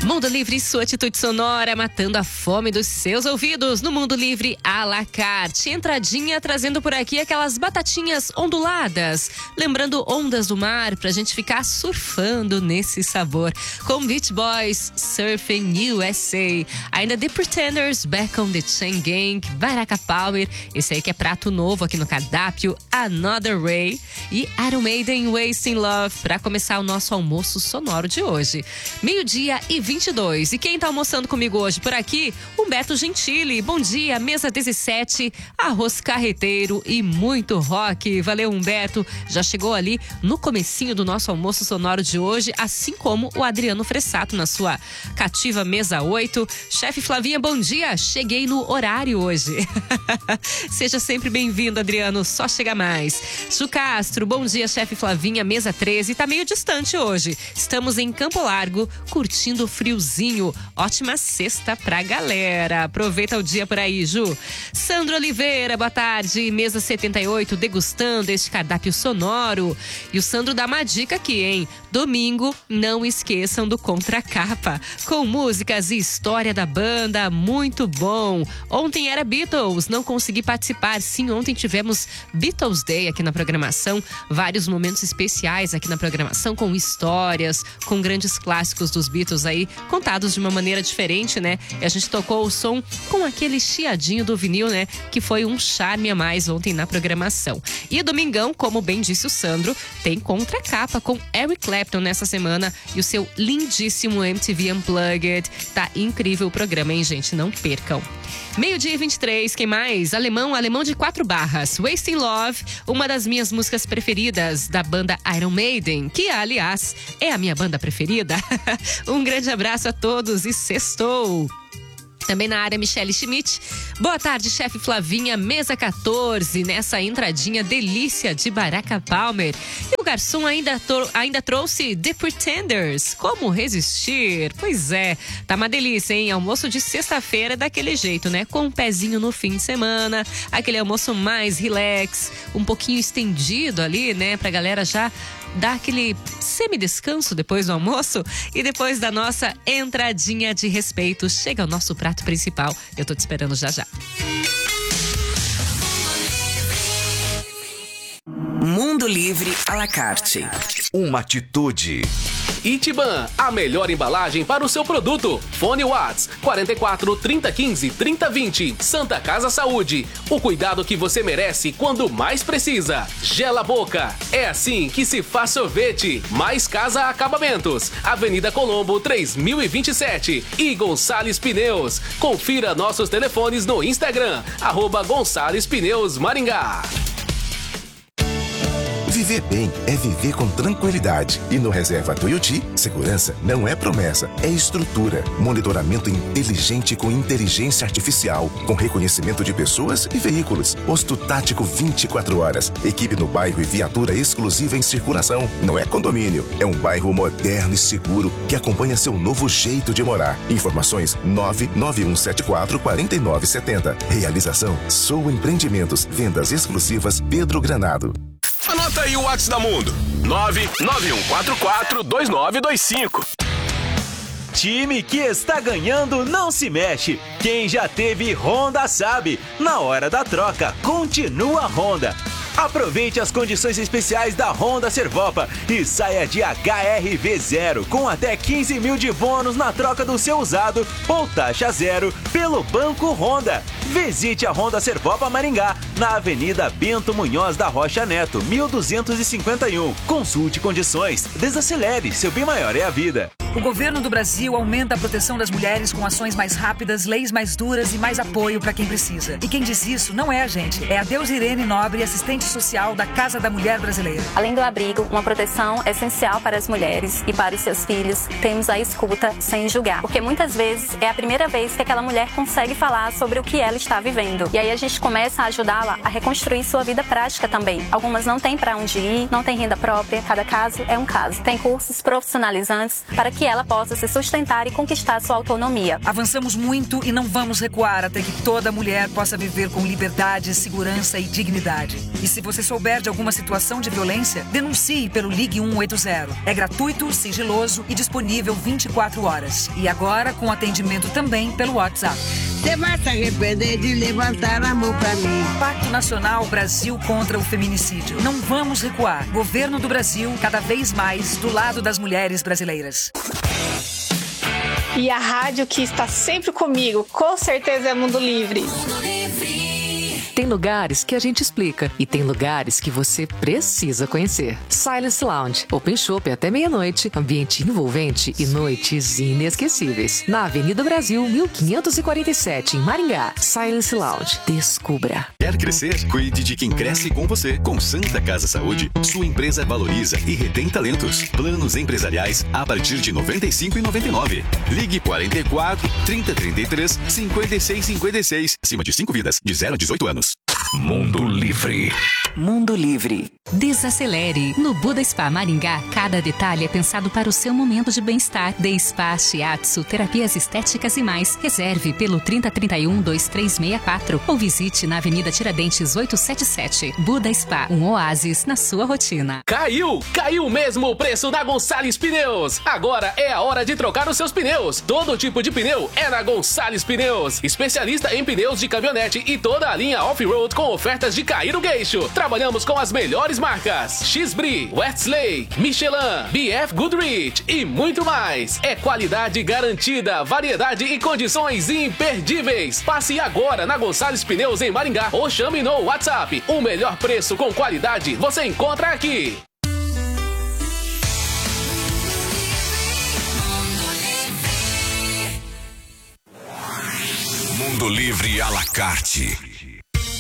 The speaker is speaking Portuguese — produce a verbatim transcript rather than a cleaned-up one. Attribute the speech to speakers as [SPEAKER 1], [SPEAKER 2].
[SPEAKER 1] Mundo Livre, sua atitude sonora, matando a fome dos seus ouvidos. No Mundo Livre à la carte. Entradinha trazendo por aqui aquelas batatinhas onduladas. Lembrando ondas do mar pra gente ficar surfando nesse sabor. Com Beach Boys, Surfing U S A. Ainda The Pretenders, Back on the Chain Gang, Baraka Power. Esse aí que é prato novo aqui no cardápio. Another Ray. E Iron Maiden, Wasting Love. Pra começar o nosso almoço sonoro de hoje. Meio-dia e vinte e dois. E quem tá almoçando comigo hoje por aqui? Humberto Gentili. Bom dia, mesa dezessete, arroz carreteiro e muito rock. Valeu, Humberto. Já chegou ali no comecinho do nosso almoço sonoro de hoje, assim como o Adriano Fressato na sua cativa mesa oito. Chefe Flavinha, bom dia. Cheguei no horário hoje. Seja sempre bem-vindo, Adriano. Só chega mais. Ju Castro, bom dia, chefe Flavinha, mesa treze. Tá meio distante hoje. Estamos em Campo Largo, curtindo o friozinho. Ótima sexta pra galera. Aproveita o dia por aí, Ju. Sandro Oliveira, boa tarde. Mesa setenta e oito, degustando este cardápio sonoro. E o Sandro dá uma dica aqui, hein? Domingo, não esqueçam do Contracapa. Com músicas e história da banda, muito bom. Ontem era Beatles, não consegui participar. Sim, ontem tivemos Beatles Day aqui na programação. Vários momentos especiais aqui na programação, com histórias, com grandes clássicos dos Beatles aí, contados de uma maneira diferente, né? E a gente tocou o som com aquele chiadinho do vinil, né? Que foi um charme a mais ontem na programação. E domingão, como bem disse o Sandro, tem Contracapa com Eric Clapton nessa semana e o seu lindíssimo M T V Unplugged. Tá incrível o programa, hein, gente? Não percam. Meio-dia e vinte e três, quem mais? Alemão, alemão de quatro barras. Wasting Love, uma das minhas músicas preferidas da banda Iron Maiden, que, aliás, é a minha banda preferida. Um grande abraço a todos e sextou! Também na área, Michele Schmidt. Boa tarde, chefe Flavinha, mesa quatorze, nessa entradinha delícia de Baraka Palmer. E o garçom ainda, to- ainda trouxe The Pretenders. Como resistir? Pois é, tá uma delícia, hein? Almoço de sexta-feira daquele jeito, né? Com um pezinho no fim de semana, aquele almoço mais relax, um pouquinho estendido ali, né? Pra galera já dar aquele semi-descanso depois do almoço. E depois da nossa entradinha de respeito, chega o nosso prato principal. Eu tô te esperando já já.
[SPEAKER 2] Mundo Livre à la carte.
[SPEAKER 3] Uma atitude.
[SPEAKER 4] Itiban, a melhor embalagem para o seu produto. Fone Watts, quarenta e quatro, trinta, quinze, trinta, vinte. Santa Casa Saúde, o cuidado que você merece quando mais precisa. Gela Boca, é assim que se faz sorvete. Mais Casa Acabamentos, Avenida Colombo, três mil e vinte e sete. E Gonçalves Pneus. Confira nossos telefones no Instagram, arroba Gonçalves Pneus Maringá.
[SPEAKER 5] Viver bem é viver com tranquilidade. E no Reserva Tuiuti, segurança não é promessa, é estrutura. Monitoramento inteligente com inteligência artificial, com reconhecimento de pessoas e veículos. Posto tático vinte e quatro horas. Equipe no bairro e viatura exclusiva em circulação. Não é condomínio, é um bairro moderno e seguro que acompanha seu novo jeito de morar. Informações nove nove um sete quatro, quatro nove sete zero. Realização Sou Empreendimentos. Vendas exclusivas Pedro Granado.
[SPEAKER 3] Anota aí o WhatsApp da Mundo. nove nove um quatro quatro, dois nove dois cinco.
[SPEAKER 6] Time que está ganhando não se mexe. Quem já teve Honda sabe. Na hora da troca, continua Honda. Aproveite as condições especiais da Honda Servopa e saia de H R V zero com até quinze mil de bônus na troca do seu usado ou taxa zero pelo Banco Honda. Visite a Honda Servopa Maringá, na Avenida Bento Munhoz da Rocha Neto, mil duzentos e cinquenta e um. Consulte condições. Desacelere, seu bem maior é a vida.
[SPEAKER 7] O governo do Brasil aumenta a proteção das mulheres com ações mais rápidas, leis mais duras e mais apoio para quem precisa. E quem diz isso não é a gente, é a Deus Irene Nobre, assistente social da Casa da Mulher Brasileira.
[SPEAKER 8] Além do abrigo, uma proteção essencial para as mulheres e para os seus filhos, temos a escuta sem julgar. Porque muitas vezes é a primeira vez que aquela mulher consegue falar sobre o que ela está vivendo. E aí a gente começa a ajudá-la a reconstruir sua vida prática também. Algumas não têm para onde ir, não têm renda própria, cada caso é um caso. Tem cursos profissionalizantes para que que ela possa se sustentar e conquistar sua autonomia.
[SPEAKER 7] Avançamos muito e não vamos recuar até que toda mulher possa viver com liberdade, segurança e dignidade. E se você souber de alguma situação de violência, denuncie pelo Ligue um oito zero. É gratuito, sigiloso e disponível vinte e quatro horas. E agora com atendimento também pelo WhatsApp.
[SPEAKER 9] Você vai se arrepender de levantar a mão pra mim.
[SPEAKER 7] Pacto Nacional Brasil contra o Feminicídio. Não vamos recuar. Governo do Brasil, cada vez mais do lado das mulheres brasileiras.
[SPEAKER 10] E a rádio que está sempre comigo, com certeza, é Mundo Livre. Mundo Livre.
[SPEAKER 11] Tem lugares que a gente explica e tem lugares que você precisa conhecer. Silence Lounge, Open Shop até meia-noite, ambiente envolvente e noites inesquecíveis. Na Avenida Brasil, mil quinhentos e quarenta e sete, em Maringá. Silence Lounge, descubra.
[SPEAKER 12] Quer crescer? Cuide de quem cresce com você. Com Santa Casa Saúde, sua empresa valoriza e retém talentos. Planos empresariais a partir de noventa e cinco reais e noventa e nove centavos. Ligue quarenta e quatro, trinta, trinta e três, cinquenta e seis, cinquenta e seis. Acima de cinco vidas, de zero a dezoito anos.
[SPEAKER 3] Mundo Livre.
[SPEAKER 2] Mundo Livre.
[SPEAKER 13] Desacelere. No Buda Spa Maringá, cada detalhe é pensado para o seu momento de bem-estar. De Spa, Shiatsu, terapias estéticas e mais. Reserve pelo trinta, trinta e um, vinte e três sessenta e quatro ou visite na Avenida Tiradentes oitocentos e setenta e sete. Buda Spa, um oásis na sua rotina.
[SPEAKER 4] Caiu! Caiu mesmo o preço da Gonçalves Pneus! Agora é a hora de trocar os seus pneus. Todo tipo de pneu é na Gonçalves Pneus. Especialista em pneus de caminhonete e toda a linha off-road com ofertas de cair o queixo. Trabalhamos com as melhores marcas: X-Bri, Westlake, Michelin, B F Goodrich e muito mais. É qualidade garantida, variedade e condições imperdíveis. Passe agora na Gonçalves Pneus em Maringá ou chame no WhatsApp. O melhor preço com qualidade você encontra aqui.
[SPEAKER 3] Mundo Livre à la carte.